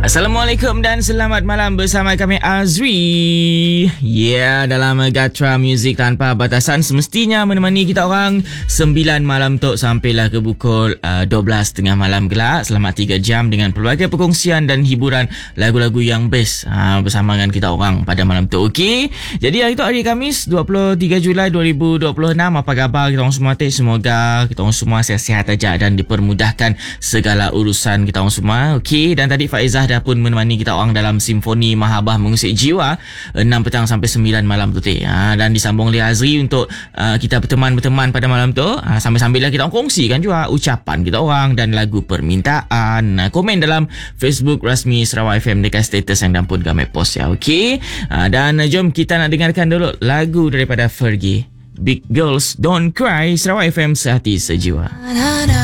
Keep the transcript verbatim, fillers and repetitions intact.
Assalamualaikum dan selamat malam bersama kami Azri. Ya, yeah, dalam Gatra Music Tanpa Batasan semestinya menemani kita orang sembilan malam tu sampailah ke pukul uh, dua belas tengah malam gelap selama tiga jam dengan pelbagai perkongsian dan hiburan lagu-lagu yang best uh, bersama dengan kita orang pada malam tu. Okey. Jadi hari tu hari Khamis dua puluh tiga Julai dua ribu dua puluh enam. Apa khabar kita orang semua? Semoga kita orang semua sihat-sihat aja dan dipermudahkan segala urusan kita orang semua. Okey, dan tadi Faizah dah pun menemani kita orang dalam Simfoni Mahabah Mengusik Jiwa enam petang sampai sembilan malam tu teh. Ha, dan disambung oleh Azri untuk uh, kita berteman-berteman pada malam tu. Ha, sambil-sambil lah kita orang kongsikan juga ucapan kita orang dan lagu permintaan. Ha, komen dalam Facebook rasmi Sarawak F M dekat status yang dah pun kami post ya. Okey. Ha, dan jom kita nak dengarkan dulu lagu daripada Fergie, Big Girls Don't Cry, Sarawak F M sehati sejiwa.